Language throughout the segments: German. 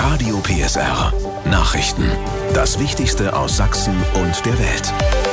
Radio PSR. Nachrichten. Das Wichtigste aus Sachsen und der Welt.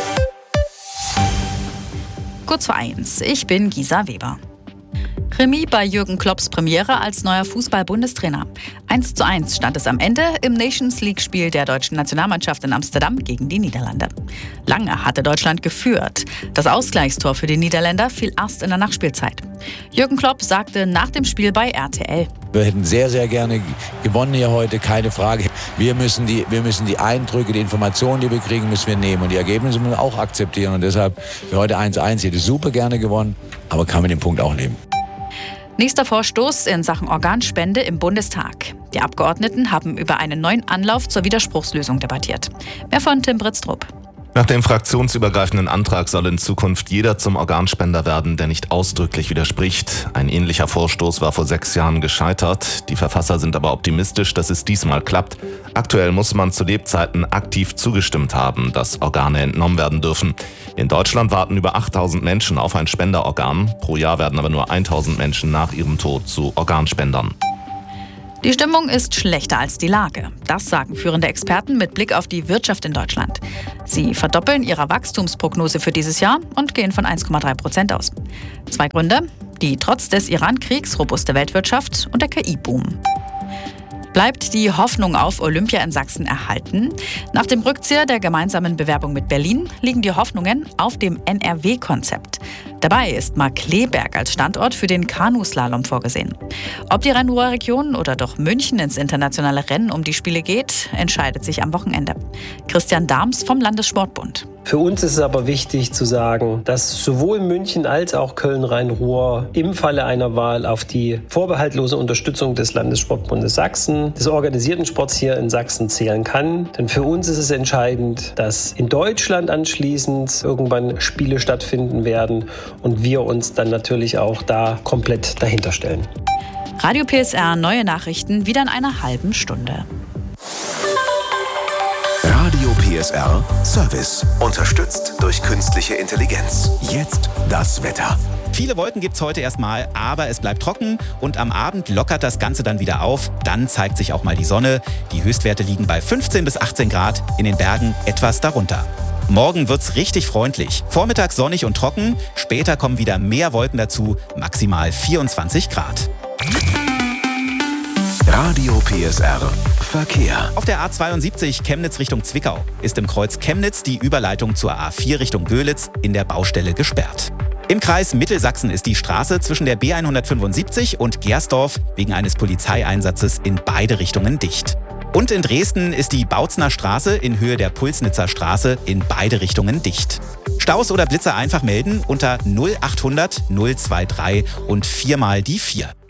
Kurz vor 1. Ich bin Gisa Weber. Remis bei Jürgen Klopps Premiere als neuer Fußball-Bundestrainer. 1:1 stand es am Ende im Nations-League-Spiel der deutschen Nationalmannschaft in Amsterdam gegen die Niederlande. Lange hatte Deutschland geführt. Das Ausgleichstor für die Niederländer fiel erst in der Nachspielzeit. Jürgen Klopp sagte nach dem Spiel bei RTL: Wir hätten sehr, sehr gerne gewonnen hier heute, keine Frage. Wir müssen die Eindrücke, die Informationen, die wir kriegen, müssen wir nehmen. Und die Ergebnisse müssen wir auch akzeptieren. Und deshalb für heute 1:1 hätte super gerne gewonnen, aber kann mit dem Punkt auch leben. Nächster Vorstoß in Sachen Organspende im Bundestag. Die Abgeordneten haben über einen neuen Anlauf zur Widerspruchslösung debattiert. Mehr von Tim Britztrup. Nach dem fraktionsübergreifenden Antrag soll in Zukunft jeder zum Organspender werden, der nicht ausdrücklich widerspricht. Ein ähnlicher Vorstoß war vor 6 Jahren gescheitert. Die Verfasser sind aber optimistisch, dass es diesmal klappt. Aktuell muss man zu Lebzeiten aktiv zugestimmt haben, dass Organe entnommen werden dürfen. In Deutschland warten über 8.000 Menschen auf ein Spenderorgan. Pro Jahr werden aber nur 1.000 Menschen nach ihrem Tod zu Organspendern. Die Stimmung ist schlechter als die Lage. Das sagen führende Experten mit Blick auf die Wirtschaft in Deutschland. Sie verdoppeln ihre Wachstumsprognose für dieses Jahr und gehen von 1,3% aus. 2 Gründe: die trotz des Iran-Kriegs robuste Weltwirtschaft und der KI-Boom. Bleibt die Hoffnung auf Olympia in Sachsen erhalten? Nach dem Rückzieher der gemeinsamen Bewerbung mit Berlin liegen die Hoffnungen auf dem NRW-Konzept. Dabei ist Markkleeberg als Standort für den Kanuslalom vorgesehen. Ob die Rhein-Ruhr-Region oder doch München ins internationale Rennen um die Spiele geht, entscheidet sich am Wochenende. Christian Dahms vom Landessportbund. Für uns ist es aber wichtig zu sagen, dass sowohl München als auch Köln-Rhein-Ruhr im Falle einer Wahl auf die vorbehaltlose Unterstützung des Landessportbundes Sachsen, des organisierten Sports hier in Sachsen zählen kann. Denn für uns ist es entscheidend, dass in Deutschland anschließend irgendwann Spiele stattfinden werden und wir uns dann natürlich auch da komplett dahinter stellen. Radio PSR, neue Nachrichten, wieder in einer halben Stunde. Radio PSR Service. Unterstützt durch künstliche Intelligenz. Jetzt das Wetter. Viele Wolken gibt's heute erstmal, aber es bleibt trocken und am Abend lockert das Ganze dann wieder auf. Dann zeigt sich auch mal die Sonne. Die Höchstwerte liegen bei 15 bis 18 Grad, in den Bergen etwas darunter. Morgen wird's richtig freundlich. Vormittags sonnig und trocken, später kommen wieder mehr Wolken dazu, maximal 24 Grad. Radio PSR Verkehr. Auf der A72 Chemnitz Richtung Zwickau ist im Kreuz Chemnitz die Überleitung zur A4 Richtung Görlitz in der Baustelle gesperrt. Im Kreis Mittelsachsen ist die Straße zwischen der B175 und Gersdorf wegen eines Polizeieinsatzes in beide Richtungen dicht. Und in Dresden ist die Bautzner Straße in Höhe der Pulsnitzer Straße in beide Richtungen dicht. Staus oder Blitzer einfach melden unter 0800 023 und 4 mal die 4.